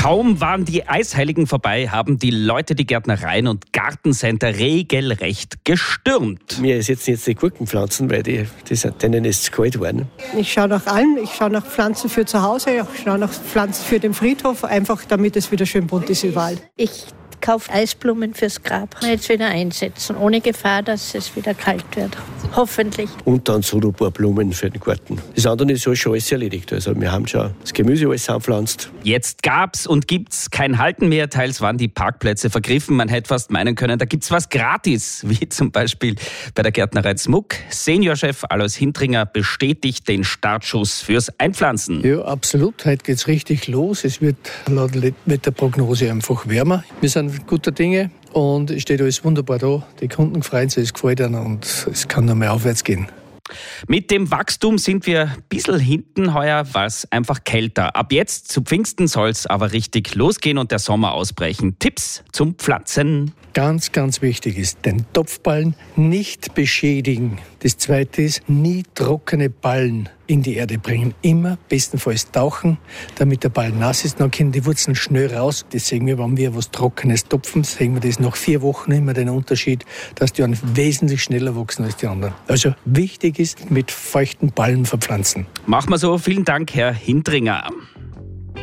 Kaum waren die Eisheiligen vorbei, haben die Leute die Gärtnereien und Gartencenter regelrecht gestürmt. Wir setzen jetzt die Gurkenpflanzen, weil denen ist es kalt geworden. Ich schaue nach allem. Ich schaue nach Pflanzen für zu Hause, ich schaue nach Pflanzen für den Friedhof, einfach damit es wieder schön bunt ist überall. Ich kaufe Eisblumen fürs Grab. Jetzt wieder einsetzen, ohne Gefahr, dass es wieder kalt wird. Hoffentlich. Und dann so ein paar Blumen für den Garten. Das andere ist schon alles erledigt. Also wir haben schon das Gemüse alles anpflanzt. Jetzt gab's und gibt's kein Halten mehr. Teils waren die Parkplätze vergriffen. Man hätte fast meinen können, da gibt's was gratis. Wie zum Beispiel bei der Gärtnerei Zmuck. Seniorchef Alois Hintringer bestätigt den Startschuss fürs Einpflanzen. Ja, absolut. Heute geht's richtig los. Es wird laut Wetterprognose einfach wärmer. Wir sind guter Dinge und es steht alles wunderbar da. Die Kunden freuen sich, es gefällt ihnen und es kann noch mehr aufwärts gehen. Mit dem Wachstum sind wir ein bisschen hinten heuer, war es einfach kälter. Ab jetzt zu Pfingsten soll es aber richtig losgehen und der Sommer ausbrechen. Tipps zum Pflanzen. Ganz, ganz wichtig ist, den Topfballen nicht beschädigen. Das Zweite ist, nie trockene Ballen in die Erde bringen. Immer bestenfalls tauchen, damit der Ball nass ist. Dann können die Wurzeln schnell raus. Das sehen wir, wenn wir was Trockenes topfen, sehen wir das nach 4 Wochen immer den Unterschied, dass die dann wesentlich schneller wachsen als die anderen. Also wichtig ist, mit feuchten Ballen verpflanzen. Machen wir so. Vielen Dank, Herr Hintringer.